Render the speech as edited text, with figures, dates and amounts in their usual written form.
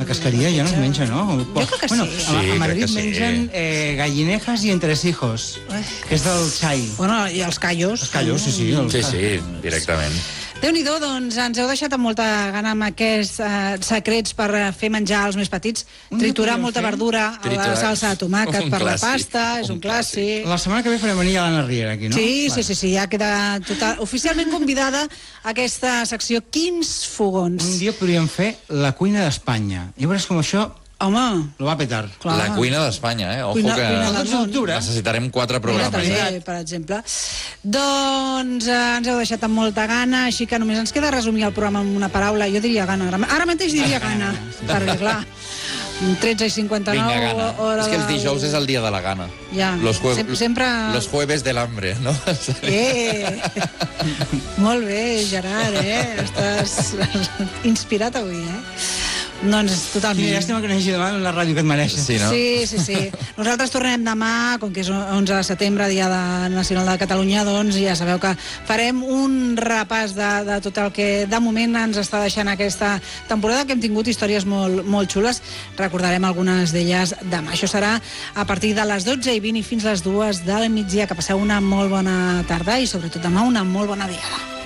casqueria ja no es menja, no? Jo crec que sí. A Madrid mengen gallinejas i entresijos, que és del xai. Bueno, i els callos. Els callos, sí. Sí, directament. Déu-n'hi-do, doncs ens heu deixat amb molta gana amb aquests secrets per fer menjar als més petits. Triturar molta verdura a la salsa de tomàquet per la pasta, és un clàssic. La setmana que ve farem venir a l'Anna Riera aquí, no? Sí, ja queda oficialment convidada a aquesta secció Quins fogons. Un dia podríem fer la cuina d'Espanya. I veuràs com això... Home, lo va petar. clar. La cuina d'Espanya, Ojo Cuina que del món. necessitarem 4 programes. També, per exemple. Doncs ens heu deixat amb molta gana, així que només ens queda resumir el programa amb una paraula. Jo diria gana. Ara mateix diria gana. Perquè, clar, 13:59... Vinga, gana. És que els dijous és el dia de la gana. Ja, sempre... Los jueves del hambre, no? Molt bé, Gerard, Estàs inspirat avui, Doncs totalment. Quina llàstima que no hagi demà la ràdio que et mereixes. Sí, no? Sí. Nosaltres tornem demà, com que és 11 de setembre, Dia Nacional de Catalunya, doncs ja sabeu que farem un repàs de tot el que de moment ens està deixant aquesta temporada, que hem tingut històries molt xules. Recordarem algunes d'elles demà. Això serà a partir de les 12:20 i fins les 2 del migdia. Que passeu una molt bona tarda i sobretot demà una molt bona diada.